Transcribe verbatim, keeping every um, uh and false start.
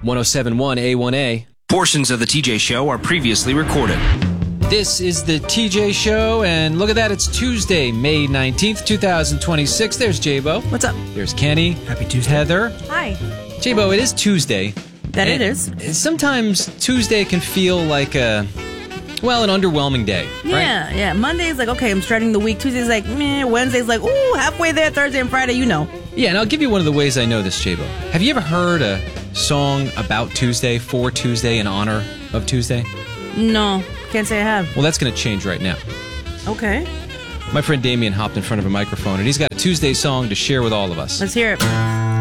one oh seven point one A one A. Portions of the T J Show are previously recorded. This is the T J Show, and look at that, it's Tuesday, May nineteenth, twenty twenty-six. There's J-Bo. What's up? There's Kenny. Happy Tuesday. Heather. Hi. J-Bo, it is Tuesday. That it and is. Sometimes Tuesday can feel like a, well, an underwhelming day, Yeah, right? yeah. Monday's like, okay, I'm starting the week. Tuesday's like, meh. Wednesday's like, ooh, halfway there. Thursday and Friday, you know. Yeah, and I'll give you one of the ways I know this, J-Bo. Have you ever heard a song about Tuesday, for Tuesday, in honor of Tuesday? No, can't say I have. Well, that's going to change right now. Okay. My friend Damien hopped in front of a microphone, and he's got a Tuesday song to share with all of us. Let's hear it.